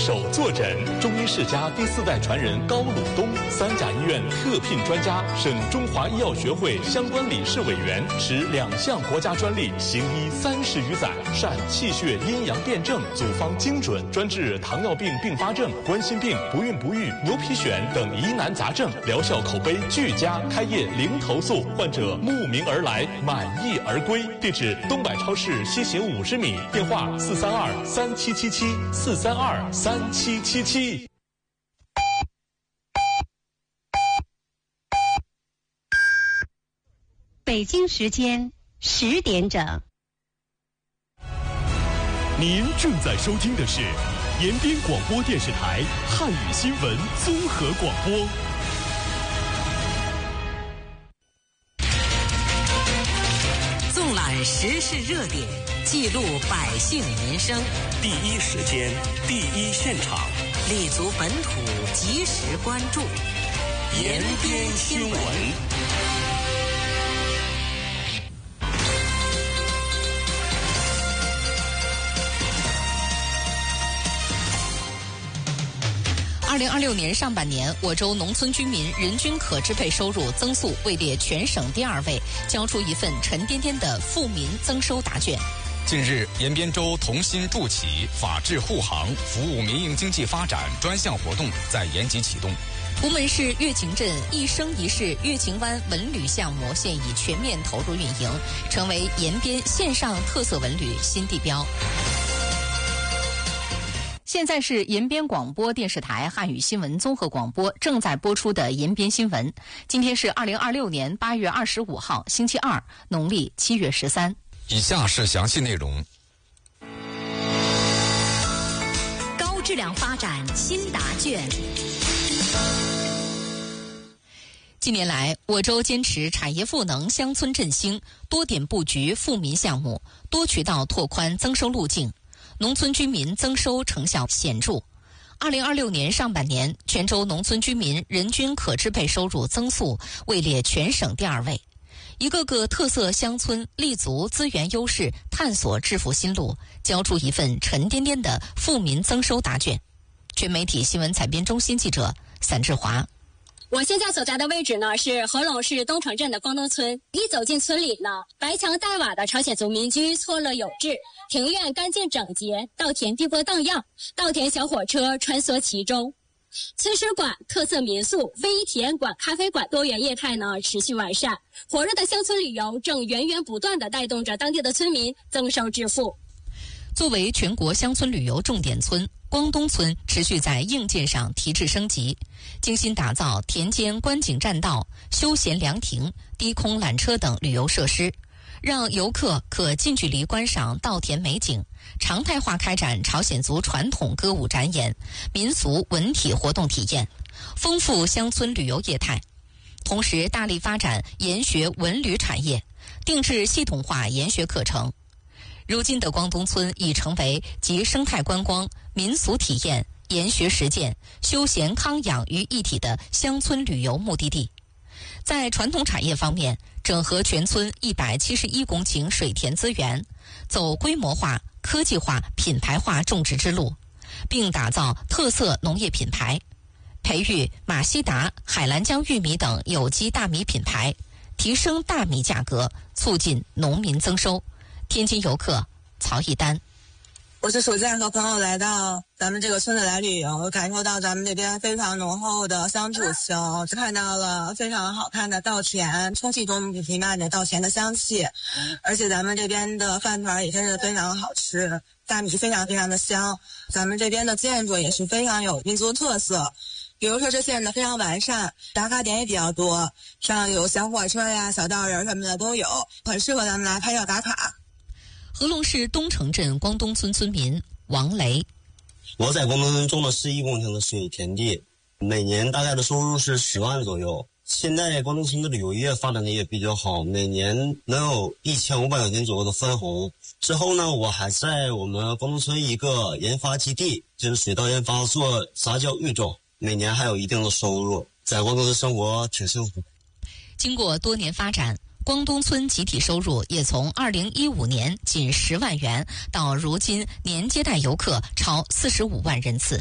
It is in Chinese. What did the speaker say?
手坐诊。中医世家第4代传人高鲁东，三甲医院特聘专家，省中华医药学会相关理事委员，持2项国家专利，行医30余载，善气血阴阳辩证，组方精准，专治糖尿病并发症、冠心病、不孕不育、牛皮癣等疑难杂症，疗效口碑俱佳，开业零投诉，患者慕名而来，满意而归。地址：东百超市西行50米，电话432-3777，432-3777。 北京时间10点整。 您正在收听的是延边广播电视台汉语新闻综合广播。 纵览时事热点，记录百姓民生， 第一时间，第一现场， 立足本土，及时关注， 延边新闻。 2026年上半年，我州农村居民人均可支配收入增速位列全省第2位，交出一份沉甸甸的富民增收答卷。 近日，延边州同心助企、法治护航、服务民营经济发展专项活动在延吉启动。 图们市乐晴镇一生一世乐晴湾文旅项目现已全面投入运营，成为延边线上特色文旅新地标。现在是延边广播电视台汉语新闻综合广播正在播出的延边新闻。今天是2026年8月25号，星期二，农历7月13。 以下是详细内容。 高质量发展新答卷。 近年来，我州坚持产业赋能、乡村振兴，多点布局富民项目，多渠道拓宽增收路径。农村居民增收成效显著。2026年上半年，全州农村居民人均可支配收入增速位列全省第2位。一个个特色乡村立足资源优势，探索致富新路，交出一份沉甸甸的富民增收答卷。全媒体新闻采编中心记者散志华。 我现在所在的位置呢，是合龙市东城镇的光东村。一走进村里呢，白墙黛瓦的朝鲜族民居错落有致，庭院干净整洁，稻田碧波荡漾，稻田小火车穿梭其中。村史馆、特色民宿、微体验馆、咖啡馆多元业态呢持续完善，火热的乡村旅游正源源不断地带动着当地的村民增收致富。 作为全国乡村旅游重点村，光东村持续在硬件上提质升级，精心打造田间观景栈道、休闲凉亭、低空缆车等旅游设施，让游客可近距离观赏稻田美景，常态化开展朝鲜族传统歌舞展演、民俗文体活动体验，丰富乡村旅游业态。同时大力发展研学文旅产业，定制系统化研学课程。如今的光东村已成为集生态观光、民俗体验、研学实践、休闲康养于一体的乡村旅游目的地。在传统产业方面，整合全村171公顷水田资源，走规模化、科技化、品牌化种植之路，并打造特色农业品牌，培育马西达、海兰江玉米等有机大米品牌，提升大米价格，促进农民增收。天津游客曹一丹， 我是暑假和朋友来到咱们这个村子来旅游，感受到咱们这边非常浓厚的乡土情，看到了非常好看的稻田，空气中弥漫着稻田的香气，而且咱们这边的饭团也真是非常好吃，大米非常非常的香，咱们这边的建筑也是非常有民族特色。比如说这建的非常完善，打卡点也比较多，像有小火车呀、小道人什么的都有，很适合咱们来拍照打卡。 合龙市东城镇光东村村民王雷， 我在光东村种了11公顷的水田地，每年大概的收入是10万左右。现在光东村的旅游业发展的也比较好，每年能有1500块钱左右的分红。之后呢，我还在我们光东村一个研发基地，就是水稻研发做杂交育种，每年还有一定的收入，在光东村生活挺幸福。 经过多年发展，光东村集体收入也从2015年仅10万元，到如今年接待游客超45万人次。